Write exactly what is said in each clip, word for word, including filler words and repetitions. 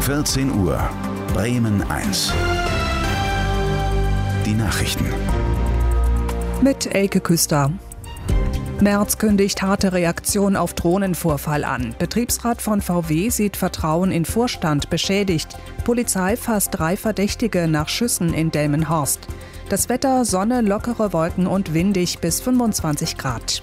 vierzehn Uhr, Bremen eins. Die Nachrichten. Mit Elke Küster. Merz kündigt harte Reaktion auf Drohnenvorfall an. Betriebsrat von V W sieht Vertrauen in Vorstand beschädigt. Polizei fasst drei Verdächtige nach Schüssen in Delmenhorst. Das Wetter: Sonne, lockere Wolken und windig bis fünfundzwanzig Grad.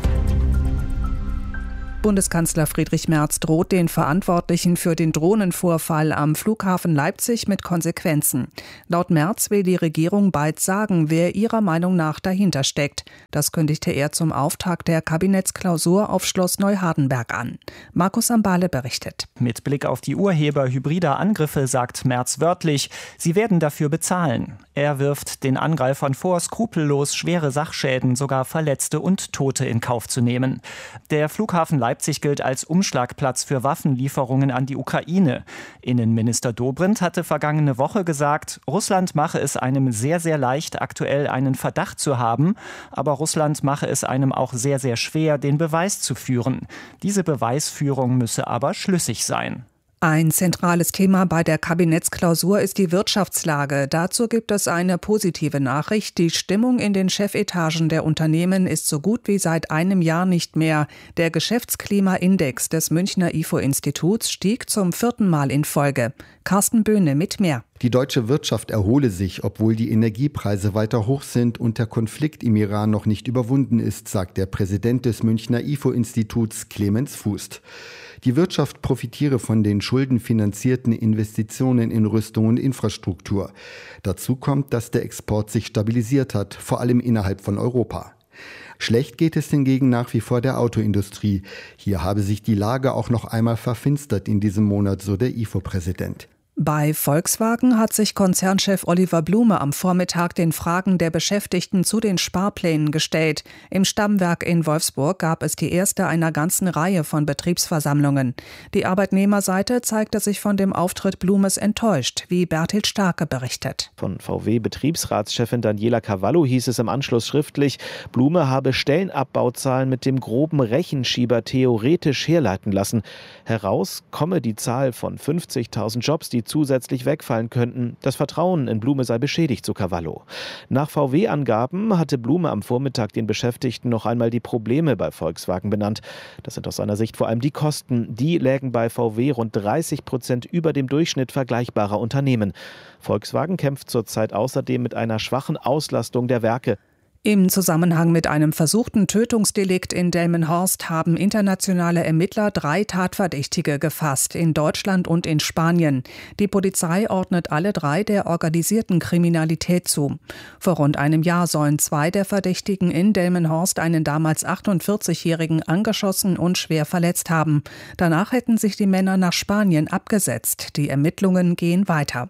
Bundeskanzler Friedrich Merz droht den Verantwortlichen für den Drohnenvorfall am Flughafen Leipzig mit Konsequenzen. Laut Merz will die Regierung bald sagen, wer ihrer Meinung nach dahinter steckt. Das kündigte er zum Auftakt der Kabinettsklausur auf Schloss Neuhardenberg an. Markus Ambale berichtet. Mit Blick auf die Urheber hybrider Angriffe sagt Merz wörtlich, sie werden dafür bezahlen. Er wirft den Angreifern vor, skrupellos schwere Sachschäden, sogar Verletzte und Tote in Kauf zu nehmen. Der Flughafen Leipzig gilt als Umschlagplatz für Waffenlieferungen an die Ukraine. Innenminister Dobrindt hatte vergangene Woche gesagt, Russland mache es einem sehr, sehr leicht, aktuell einen Verdacht zu haben, aber Russland mache es einem auch sehr, sehr schwer, den Beweis zu führen. Diese Beweisführung müsse aber schlüssig sein. Ein zentrales Thema bei der Kabinettsklausur ist die Wirtschaftslage. Dazu gibt es eine positive Nachricht. Die Stimmung in den Chefetagen der Unternehmen ist so gut wie seit einem Jahr nicht mehr. Der Geschäftsklimaindex des Münchner I F O-Instituts stieg zum vierten Mal in Folge. Carsten Böhne mit mehr. Die deutsche Wirtschaft erhole sich, obwohl die Energiepreise weiter hoch sind und der Konflikt im Iran noch nicht überwunden ist, sagt der Präsident des Münchner I F O-Instituts Clemens Fußt. Die Wirtschaft profitiere von den schuldenfinanzierten Investitionen in Rüstung und Infrastruktur. Dazu kommt, dass der Export sich stabilisiert hat, vor allem innerhalb von Europa. Schlecht geht es hingegen nach wie vor der Autoindustrie. Hier habe sich die Lage auch noch einmal verfinstert in diesem Monat, so der I F O-Präsident. Bei Volkswagen hat sich Konzernchef Oliver Blume am Vormittag den Fragen der Beschäftigten zu den Sparplänen gestellt. Im Stammwerk in Wolfsburg gab es die erste einer ganzen Reihe von Betriebsversammlungen. Die Arbeitnehmerseite zeigte sich von dem Auftritt Blumes enttäuscht, wie Berthild Starke berichtet. Von V W-Betriebsratschefin Daniela Cavallo hieß es im Anschluss schriftlich, Blume habe Stellenabbauzahlen mit dem groben Rechenschieber theoretisch herleiten lassen. Heraus komme die Zahl von fünfzigtausend Jobs, die zusätzlich wegfallen könnten. Das Vertrauen in Blume sei beschädigt, so Cavallo. Nach V W-Angaben hatte Blume am Vormittag den Beschäftigten noch einmal die Probleme bei Volkswagen benannt. Das sind aus seiner Sicht vor allem die Kosten. Die lägen bei V W rund dreißig Prozent über dem Durchschnitt vergleichbarer Unternehmen. Volkswagen kämpft zurzeit außerdem mit einer schwachen Auslastung der Werke. Im Zusammenhang mit einem versuchten Tötungsdelikt in Delmenhorst haben internationale Ermittler drei Tatverdächtige gefasst, in Deutschland und in Spanien. Die Polizei ordnet alle drei der organisierten Kriminalität zu. Vor rund einem Jahr sollen zwei der Verdächtigen in Delmenhorst einen damals achtundvierzigjährigen angeschossen und schwer verletzt haben. Danach hätten sich die Männer nach Spanien abgesetzt. Die Ermittlungen gehen weiter.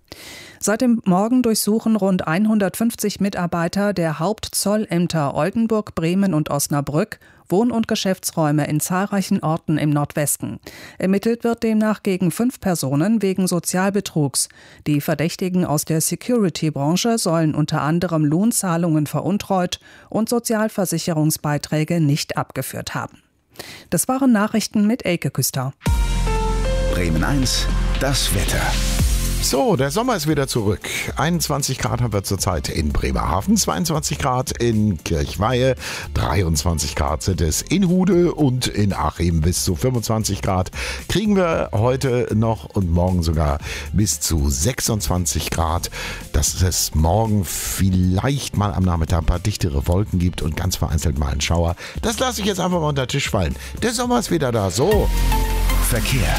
Seit dem Morgen durchsuchen rund hundertfünfzig Mitarbeiter der Hauptzollämter Oldenburg, Bremen und Osnabrück Wohn- und Geschäftsräume in zahlreichen Orten im Nordwesten. Ermittelt wird demnach gegen fünf Personen wegen Sozialbetrugs. Die Verdächtigen aus der Security-Branche sollen unter anderem Lohnzahlungen veruntreut und Sozialversicherungsbeiträge nicht abgeführt haben. Das waren Nachrichten mit Elke Küster. Bremen eins, das Wetter. So, der Sommer ist wieder zurück. einundzwanzig Grad haben wir zurzeit in Bremerhaven, zweiundzwanzig Grad in Kirchweihe, dreiundzwanzig Grad sind es in Hude und in Achim bis zu fünfundzwanzig Grad. Kriegen wir heute noch und morgen sogar bis zu sechsundzwanzig Grad. Dass es morgen vielleicht mal am Nachmittag ein paar dichtere Wolken gibt und ganz vereinzelt mal einen Schauer. Das lasse ich jetzt einfach mal unter den Tisch fallen. Der Sommer ist wieder da, so. Verkehr.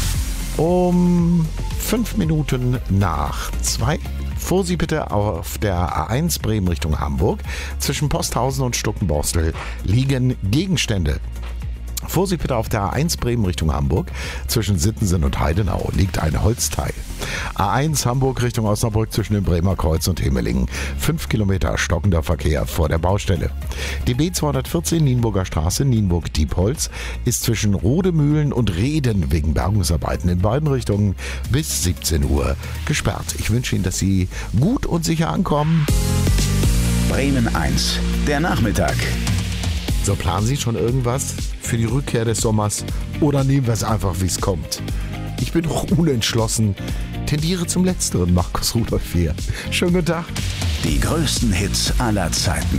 Um fünf Minuten nach zwei. Fuhr Sie bitte auf der A eins Bremen Richtung Hamburg. Zwischen Posthausen und Stuckenborstel liegen Gegenstände. Vorsicht bitte auf der A eins Bremen Richtung Hamburg. Zwischen Sittensen und Heidenau liegt ein Holzteil. A eins Hamburg Richtung Osnabrück zwischen dem Bremer Kreuz und Himmelingen. Fünf Kilometer stockender Verkehr vor der Baustelle. Die B zweihundertvierzehn Nienburger Straße, Nienburg-Diepholz, ist zwischen Rodemühlen und Reden wegen Bergungsarbeiten in beiden Richtungen bis siebzehn Uhr gesperrt. Ich wünsche Ihnen, dass Sie gut und sicher ankommen. Bremen eins, der Nachmittag. So, planen Sie schon irgendwas für die Rückkehr des Sommers oder nehmen wir es einfach, wie es kommt? Ich bin noch unentschlossen. Tendiere zum Letzteren, Markus Rudolph hier. Schönen guten Tag. Die größten Hits aller Zeiten.